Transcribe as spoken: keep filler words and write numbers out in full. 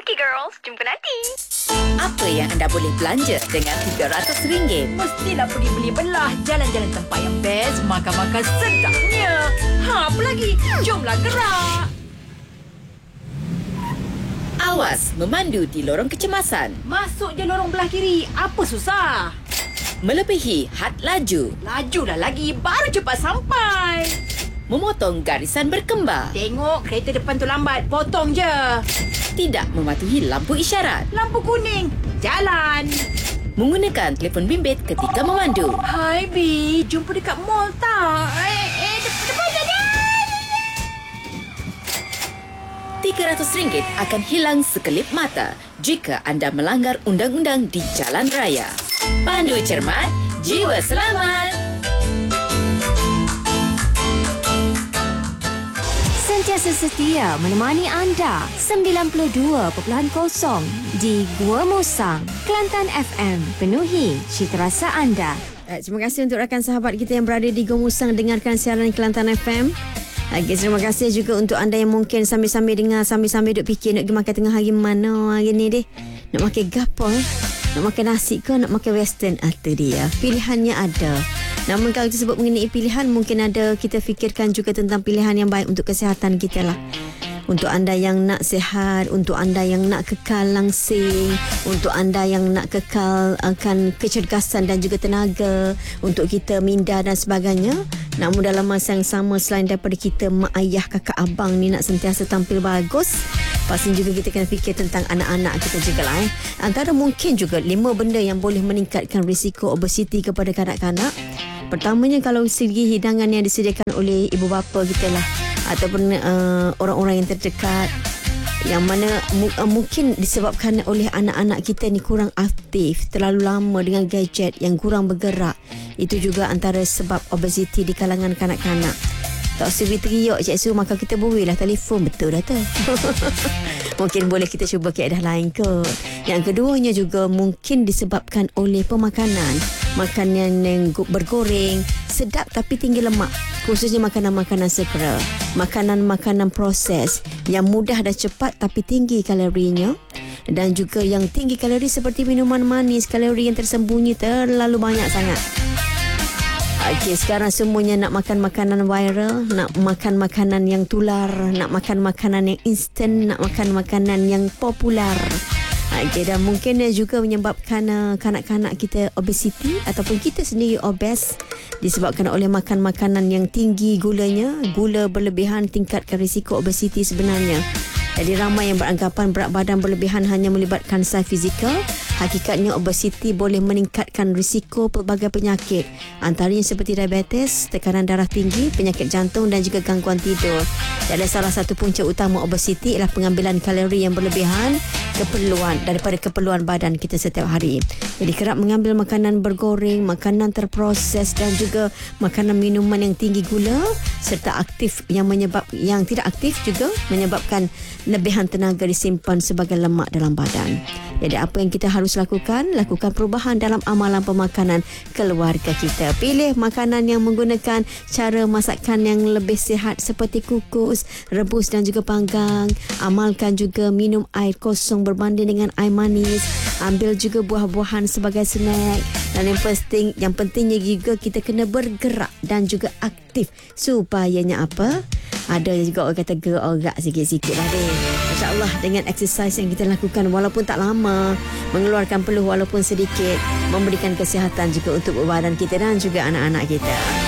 Okay girls, jumpa nanti. Apa yang anda boleh belanja dengan tiga ratus ringgit? Mestilah pergi beli belah, jalan-jalan tempat yang best, makan-makan sedapnya. Ha, apa lagi? Jomlah gerak. Awas memandu di lorong kecemasan. Masuk je lorong belah kiri. Apa susah? Melebihi had laju. Lajulah lagi, baru cepat sampai. Memotong garisan berkembar. Tengok kereta depan tu lambat, potong je. Tidak mematuhi lampu isyarat. Lampu kuning, jalan. Menggunakan telefon bimbit ketika memandu. Hai B, jumpa dekat mall tak? Eh, eh depan, depan saja. tiga ratus ringgit akan hilang sekelip mata jika anda melanggar undang-undang di jalan raya. Pandu cermat, jiwa selamat. Sentiasa setia menemani anda sembilan puluh dua perpuluhan kosong di Gua Musang, Kelantan F M. Penuhi cita rasa anda. Terima kasih untuk rakan sahabat kita yang berada di Gua Musang dengarkan siaran Kelantan F M. Okay, terima kasih juga untuk anda yang mungkin sambil-sambil dengar, sambil-sambil duk fikir nak pergi makan tengah hari mana hari ni deh. Nak makan gapo? Nak makan nasi ke nak makan western? Itu dia. Pilihannya ada. Namun kalau kita sebut mengenai pilihan, mungkin ada kita fikirkan juga tentang pilihan yang baik untuk kesihatan kita lah. Untuk anda yang nak sihat, untuk anda yang nak kekal langsing, untuk anda yang nak kekal akan kecergasan dan juga tenaga, untuk kita minda dan sebagainya. Namun dalam masa yang sama, selain daripada kita mak ayah kakak abang ni nak sentiasa tampil bagus, pasti juga kita kena fikir tentang anak-anak kita juga lah eh. Antara mungkin juga lima benda yang boleh meningkatkan risiko obesiti kepada kanak-kanak. Pertamanya, kalau segi hidangan yang disediakan oleh ibu bapa kita lah, ataupun uh, orang-orang yang terdekat, yang mana mu- uh, mungkin disebabkan oleh anak-anak kita ni kurang aktif, terlalu lama dengan gadget, yang kurang bergerak. Itu juga antara sebab obesiti di kalangan kanak-kanak. Tak usah teriak cikgu, maka kita boleh lah telefon. Betul dah tu. Mungkin boleh kita cuba keadaan lain kot. Yang keduanya juga mungkin disebabkan oleh pemakanan. Makanan yang bergoreng, sedap tapi tinggi lemak. Khususnya makanan-makanan segera. Makanan-makanan proses yang mudah dan cepat tapi tinggi kalorinya. Dan juga yang tinggi kalori seperti minuman manis, kalori yang tersembunyi terlalu banyak sangat. Okey, sekarang semuanya nak makan makanan viral, nak makan makanan yang tular, nak makan makanan yang instan, nak makan makanan yang popular. Okey, dan mungkin juga menyebabkan uh, kanak-kanak kita obesiti ataupun kita sendiri obes disebabkan oleh makan makanan yang tinggi gulanya. Gula berlebihan tingkatkan risiko obesiti sebenarnya. Jadi ramai yang beranggapan berat badan berlebihan hanya melibatkan saiz fizikal. Hakikatnya obesiti boleh meningkatkan risiko pelbagai penyakit, antaranya seperti diabetes, tekanan darah tinggi, penyakit jantung dan juga gangguan tidur. Jadi salah satu punca utama obesiti ialah pengambilan kalori yang berlebihan keperluan daripada keperluan badan kita setiap hari. Jadi kerap mengambil makanan bergoreng, makanan terproses dan juga makanan minuman yang tinggi gula serta aktif yang menyebab yang tidak aktif juga menyebabkan lebihan tenaga disimpan sebagai lemak dalam badan. Jadi apa yang kita harus lakukan? Lakukan perubahan dalam amalan pemakanan keluarga kita. Pilih makanan yang menggunakan cara masakan yang lebih sihat seperti kukus, rebus dan juga panggang. Amalkan juga minum air kosong berbanding dengan air manis. Ambil juga buah-buahan sebagai snack. Dan yang penting, yang pentingnya juga kita kena bergerak dan juga aktif. Supayanya apa? Ada juga orang kata gerak sikit-sikit lah deh. InsyaAllah dengan exercise yang kita lakukan walaupun tak lama, mengeluarkan peluh walaupun sedikit, memberikan kesihatan juga untuk badan kita dan juga anak-anak kita.